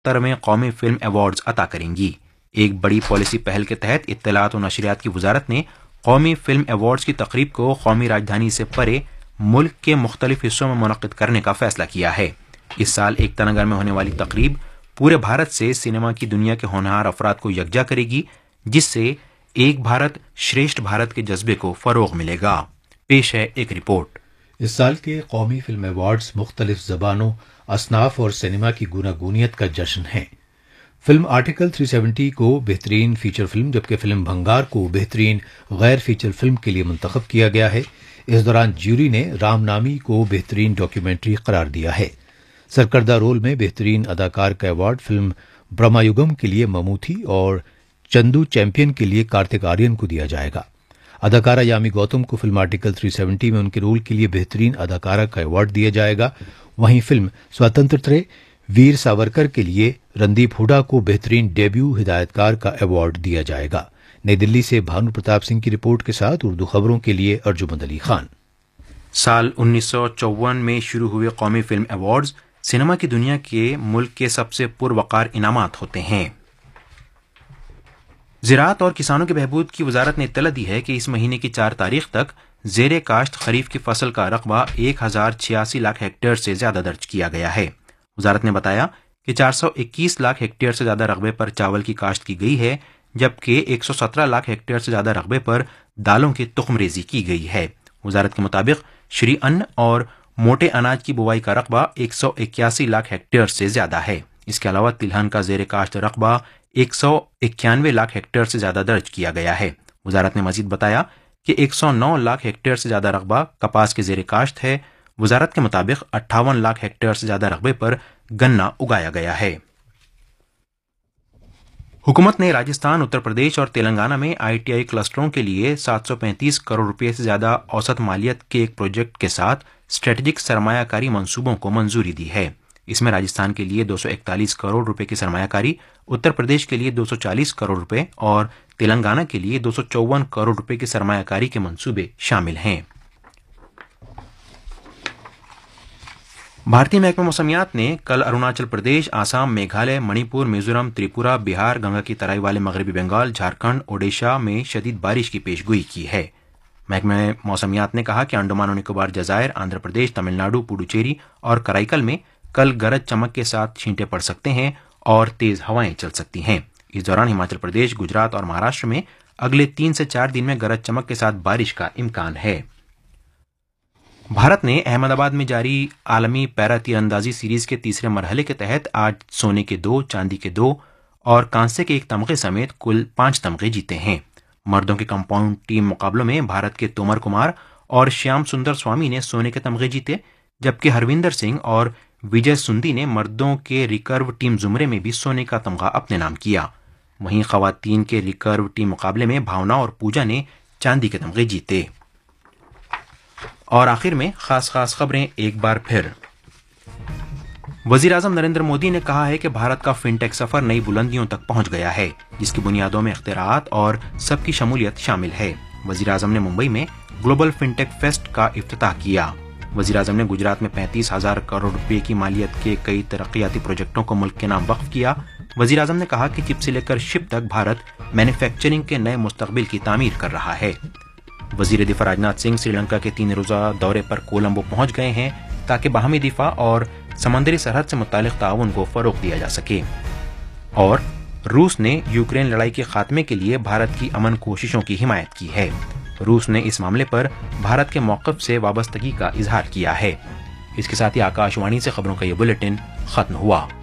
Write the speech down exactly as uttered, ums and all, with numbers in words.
سترویں قومی film awards عطا کریں گی۔ ایک بڑی پالیسی پہل کے تحت اطلاعات و نشریات کی وزارت نے قومی فلم ایوارڈز کی تقریب کو قومی راجدھانی سے پرے ملک کے مختلف حصوں میں منعقد کرنے کا فیصلہ کیا ہے۔ اس سال ایکتا نگر میں ہونے والی تقریب پورے بھارت سے سینما کی دنیا کے ہونہار افراد کو یکجا کرے گی، جس سے ایک بھارت شریشٹھ بھارت کے جذبے کو فروغ ملے گا۔ پیش ہے ایک رپورٹ۔ اس سال کے قومی فلم ایوارڈز مختلف زبانوں، اصناف اور سینما کی گوناگونیت کا جشن ہیں۔ فلم آرٹیکل تین سو ستر کو بہترین فیچر فلم جبکہ فلم بھنگار کو بہترین غیر فیچر فلم کے لیے منتخب کیا گیا ہے۔ اس دوران جیوری نے رام نامی کو بہترین ڈاکیومنٹری قرار دیا ہے۔ سرکردہ رول میں بہترین اداکار کا ایوارڈ فلم برہما یوگم کے لیے مموتھی اور چندو چیمپئن کے لیے کارتک آرین کو دیا جائے گا۔ اداکارہ یامی گوتم کو فلم آرٹیکل تین سو ستر میں ان کے رول کے لیے بہترین اداکارہ کا ایوارڈ دیا جائے گا۔ وہیں فلم سوتنترترے ویر ساورکر کے لیے رندیپ ہڈا کو بہترین ڈیبیو ہدایتکار کا ایوارڈ دیا جائے گا۔ نئی دلی سے بھانو پرتاپ سنگھ کی رپورٹ کے ساتھ اردو خبروں کے لیے ارجمند علی خان۔ سال انیس سو چون میں شروع ہوئے قومی فلم ایوارڈز سینما کی دنیا کے ملک کے سب سے پروقار انعامات ہوتے ہیں۔ زراعت اور کسانوں کے بہبود کی وزارت نے اطلاع دی ہے کہ اس مہینے کی چار تاریخ تک زیر کاشت خریف کی فصل کا رقبہ ایک ہزار چھیاسی لاکھ ہیکٹیئر سے زیادہ درج کیا گیا ہے۔ وزارت نے بتایا کہ چار سو اکیس لاکھ ہیکٹیئر سے زیادہ رقبے پر چاول کی کاشت کی گئی ہے، جبکہ ایک سو سترہ لاکھ ہیکٹیئر سے زیادہ رقبے پر دالوں کی تخم ریزی کی گئی ہے۔ وزارت کے مطابق شری ان اور موٹے اناج کی بوائی کا رقبہ ایک سو اکیاسی لاکھ ہیکٹیئر سے زیادہ ہے۔ اس کے علاوہ تلہن کا زیر کاشت رقبہ ایک سو اکیانوے لاکھ ہیکٹیئر سے زیادہ درج کیا گیا ہے۔ وزارت نے مزید بتایا کہ ایک سو نو لاکھ ہیکٹیئر سے زیادہ رقبہ کپاس کے زیر کاشت ہے۔ وزارت کے مطابق اٹھاون لاکھ ہیکٹیئر سے زیادہ رقبے پر گنا اگایا گیا ہے۔ حکومت نے راجستھان، اتر پردیش اور تلنگانہ میں آئی ٹی آئی کلسٹروں کے لیے سات سو پینتیس کروڑ روپے سے زیادہ اوسط مالیت کے ایک پروجیکٹ کے ساتھ اسٹریٹجک سرمایہ کاری منصوبوں کو منظوری دی ہے۔ اس میں راجستھان کے لیے دو سو اکتالیس کروڑ روپے کی سرمایہ کاری، اتر پردیش کے لیے دو سو چالیس کروڑ روپے اور تلنگانہ کے لیے دو سو چون کروڑ روپے کی سرمایہ کاری کے منصوبے شامل ہیں۔ بھارتی محکمہ موسمیات نے کل اروناچل پردیش، آسام، میگھالیہ، منی پور، میزورم، تریپورہ، بہار، گنگا کی ترائی والے مغربی بنگال، جھارکھنڈ، اوڈیشہ میں شدید بارش کی پیش گوئی کی ہے۔ محکمہ موسمیات نے کہا کہ انڈمان و نکوبار جزائر، آندھرا پردیش، تمل ناڈو، پڈوچیری اور کرائی میں کل گرج چمک کے ساتھ چھینٹے پڑ سکتے ہیں اور تیز ہوائیں چل سکتی ہیں۔ اس دوران ہماچل پردیش، گجرات اور مہاراشٹر میں اگلے تین سے چار دن میں گرج چمک کے ساتھ بارش کا امکان ہے۔ بھارت نے احمد آباد میں جاری عالمی پیرا تیر اندازی سیریز کے تیسرے مرحلے کے تحت آج سونے کے دو، چاندی کے دو اور کانسے کے ایک تمغے سمیت کل پانچ تمغے جیتے ہیں۔ مردوں کے کمپاؤنڈ ٹیم مقابلوں میں بھارت کے تومر کمار اور شیام سندر سوامی نے سونے کے تمغے جیتے، جبکہ ہروندر سنگھ اور وجے سندی نے مردوں کے ریکرو ٹیم زمرے میں بھی سونے کا تمغہ اپنے نام کیا۔ وہیں خواتین کے ریکرو ٹیم مقابلے میں بھاونا اور پوجا نے چاندی کے تمغے جیتے۔ اور آخر میں خاص خاص خبریں ایک بار پھر۔ وزیر اعظم نریندر مودی نے کہا ہے کہ بھارت کا فن ٹیک سفر نئی بلندیوں تک پہنچ گیا ہے، جس کی بنیادوں میں اختراعات اور سب کی شمولیت شامل ہے۔ وزیر اعظم نے ممبئی میں گلوبل فن ٹیک فیسٹ کا افتتاح کیا۔ وزیر اعظم نے گجرات میں پینتیس ہزار کروڑ روپے کی مالیت کے کئی ترقیاتی پروجیکٹوں کو ملک کے نام وقف کیا۔ وزیر اعظم نے کہا کہ چپ سے لے کر شپ تک بھارت مینوفیکچرنگ کے نئے مستقبل کی تعمیر کر رہا ہے۔ وزیر دفاع راجناتھ سنگھ سری لنکا کے تین روزہ دورے پر کولمبو پہنچ گئے ہیں تاکہ باہمی دفاع اور سمندری سرحد سے متعلق تعاون کو فروغ دیا جا سکے۔ اور روس نے یوکرین لڑائی کے خاتمے کے لیے بھارت کی امن کوششوں کی حمایت کی ہے۔ روس نے اس معاملے پر بھارت کے موقف سے وابستگی کا اظہار کیا ہے۔ اس کے ساتھ ہی آکاش وانی سے خبروں کا یہ بلیٹن ختم ہوا۔